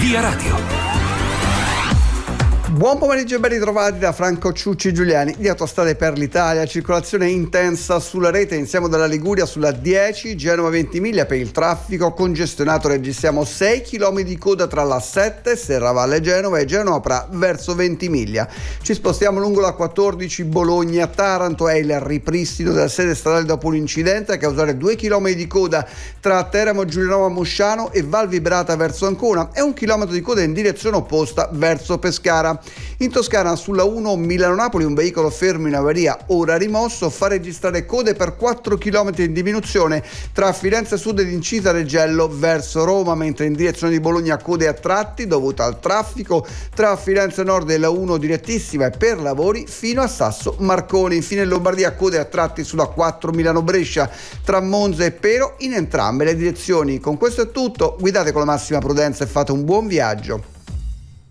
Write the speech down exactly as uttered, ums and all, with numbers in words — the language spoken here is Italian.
Via Radio. Buon pomeriggio e ben ritrovati da Franco Ciucci Giuliani di Autostrade per l'Italia. Circolazione intensa sulla rete, iniziamo dalla Liguria sulla dieci, Genova Ventimiglia per il traffico congestionato, registriamo sei chilometri di coda tra la sette, Serravalle Genova e Genova Pra verso Ventimiglia. Ci spostiamo lungo la quattordici, Bologna Taranto, è il ripristino della sede stradale dopo un incidente a causare due chilometri di coda tra Teramo Giulianova Musciano e Val Vibrata verso Ancona e un chilometro di coda in direzione opposta verso Pescara. In Toscana sulla uno Milano-Napoli un veicolo fermo in avaria ora rimosso fa registrare code per quattro chilometri in diminuzione tra Firenze Sud ed Incisa Reggello verso Roma, mentre in direzione di Bologna code a tratti dovuta al traffico tra Firenze Nord e la uno direttissima e per lavori fino a Sasso Marconi. Infine in Lombardia code a tratti sulla quattro Milano-Brescia tra Monza e Pero in entrambe le direzioni. Con questo è tutto, guidate con la massima prudenza e fate un buon viaggio.